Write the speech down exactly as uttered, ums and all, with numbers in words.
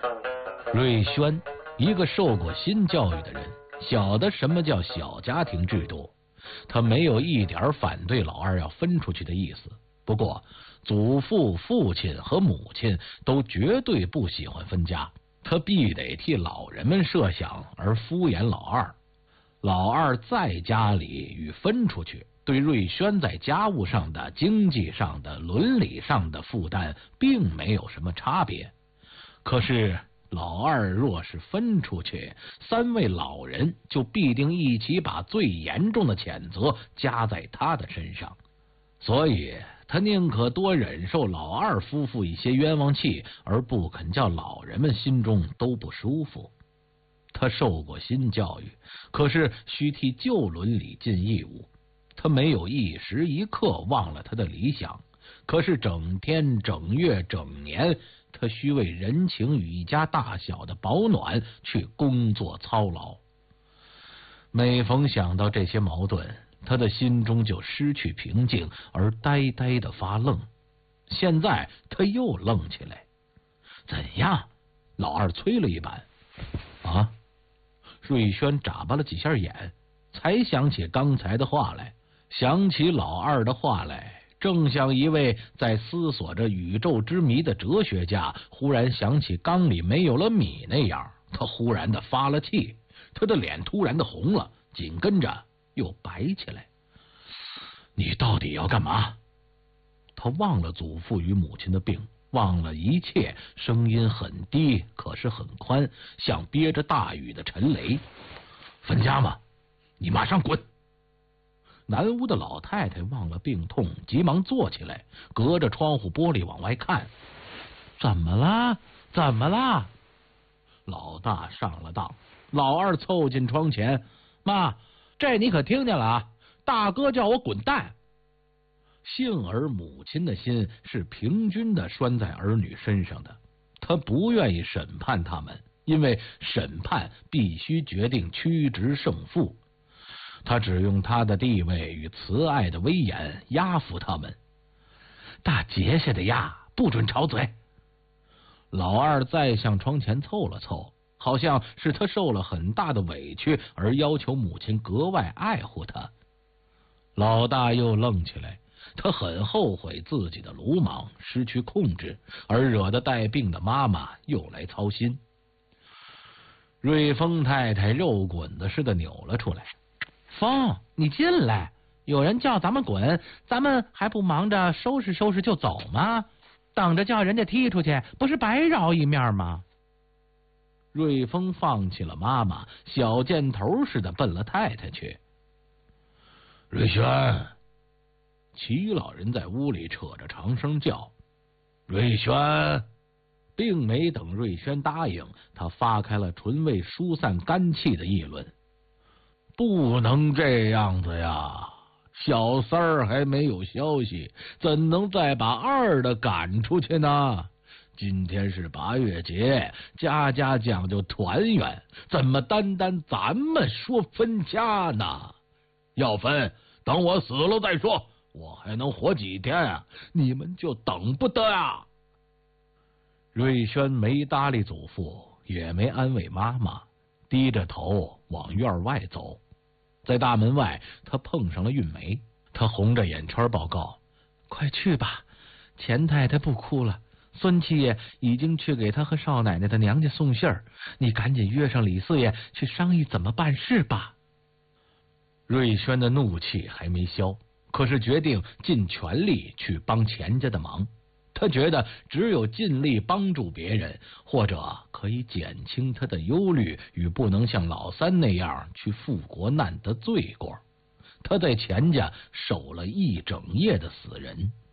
瑞轩，一个受过新教育的人，晓得什么叫小家庭制度，他没有一点反对老二要分出去的意思。不过，祖父、父亲和母亲都绝对不喜欢分家，他必得替老人们设想而敷衍老二。老二在家里与分出去，对瑞轩在家务上的、经济上的、伦理上的负担并没有什么差别。可是老二若是分出去，三位老人就必定一起把最严重的谴责加在他的身上，所以他宁可多忍受老二夫妇一些冤枉气，而不肯叫老人们心中都不舒服。他受过新教育，可是需替旧伦理尽义务。他没有一时一刻忘了他的理想，可是整天整月整年，他需为人情与一家大小的保暖去工作操劳。每逢想到这些矛盾，他的心中就失去平静，而呆呆的发愣。现在他又愣起来。怎样？老二催了一板。啊？瑞轩眨巴了几下眼，才想起刚才的话来，想起老二的话来，正像一位在思索着宇宙之谜的哲学家忽然想起缸里没有了米那样，他忽然的发了气，他的脸突然的红了，紧跟着又白起来。你到底要干嘛？他忘了祖父与母亲的病，忘了一切，声音很低，可是很宽，像憋着大雨的陈雷。分家吗？你马上滚！南屋的老太太忘了病痛，急忙坐起来，隔着窗户玻璃往外看。怎么啦？怎么啦？老大上了当。老二凑近窗前，妈，这你可听见了啊？大哥叫我滚蛋。幸而母亲的心是平均的拴在儿女身上的，她不愿意审判他们，因为审判必须决定曲直胜负。他只用他的地位与慈爱的威严压服他们。大结下的牙不准吵嘴。老二再向窗前凑了凑，好像是他受了很大的委屈而要求母亲格外爱护他。老大又愣起来，他很后悔自己的鲁莽失去控制，而惹得带病的妈妈又来操心。瑞丰太太肉滚子似的扭了出来。风，你进来，有人叫咱们滚，咱们还不忙着收拾收拾就走吗？等着叫人家踢出去，不是白饶一面吗？瑞丰放弃了妈妈，小箭头似的奔了太太去。瑞轩，齐老人在屋里扯着长声叫。瑞轩，并没等瑞轩答应，他发开了纯为疏散肝气的议论。不能这样子呀，小三儿还没有消息，怎能再把二的赶出去呢？今天是八月节，家家讲究团圆，怎么单单咱们说分家呢？要分，等我死了再说，我还能活几天啊？你们就等不得啊！瑞轩没搭理祖父，也没安慰妈妈，低着头往院外走。在大门外，他碰上了韵梅，他红着眼圈报告：快去吧，钱太太不哭了，孙七爷已经去给他和少奶奶的娘家送信儿，你赶紧约上李四爷去商议怎么办事吧。瑞轩的怒气还没消，可是决定尽全力去帮钱家的忙。他觉得只有尽力帮助别人，或者可以减轻他的忧虑与不能像老三那样去负国难的罪过。他在钱家守了一整夜的死人。